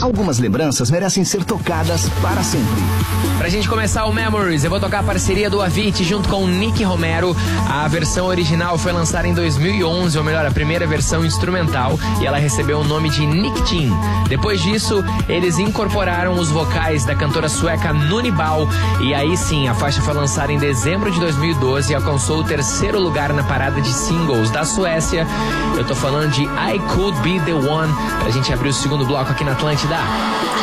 Algumas lembranças merecem ser tocadas para sempre. Pra gente começar o Memories, eu vou tocar a parceria do Avicii junto com o Nick Romero. A versão original foi lançada em 2011, ou melhor, a primeira versão instrumental, e ela recebeu o nome de Nick Team. Depois disso, eles incorporaram os vocais da cantora sueca Nuni Bau, e aí sim, a faixa foi lançada em dezembro de 2012 e alcançou o 3º lugar na parada de singles da Suécia. Eu tô falando de I Could Be The One, pra gente abrir o segundo bloco aqui na Atlântida.